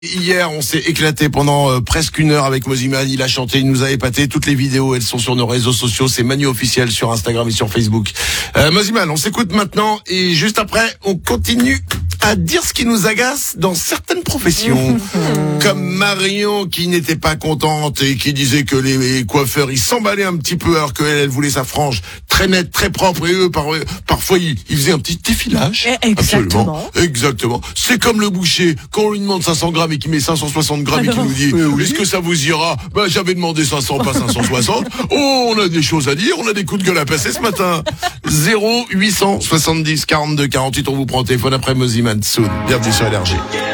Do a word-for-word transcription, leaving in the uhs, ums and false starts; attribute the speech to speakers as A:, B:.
A: Hier, on s'est éclaté pendant euh, presque une heure avec Mosiman. Il a chanté, il nous a épaté. Toutes les vidéos, elles sont sur nos réseaux sociaux. C'est Manu officiel sur Instagram et sur Facebook. Euh, Mosiman, on s'écoute maintenant et juste après, on continue à dire ce qui nous agace dans certaines professions. Comme Marion qui n'était pas contente et qui disait que les coiffeurs, ils s'emballaient un petit peu alors qu'elle, elle voulait sa frange très nette, très propre. Et eux, par, parfois, ils, ils faisaient un petit défilage.
B: Exactement.
A: Absolument. Exactement. C'est comme le boucher, quand on lui demande cinq cents grammes et qu'il met cinq cent soixante grammes
B: Alors,
A: et qu'il nous dit,
B: euh, oui.
A: est-ce que ça vous ira? Ben, j'avais demandé cinq cents, pas cinq cent soixante. Oh, on a des choses à dire, on a des coups de gueule à passer ce matin. zéro huit cent soixante-dix quarante-deux quarante-huit, on vous prend au téléphone après Mosiman Soon. Bienvenue sur L R G.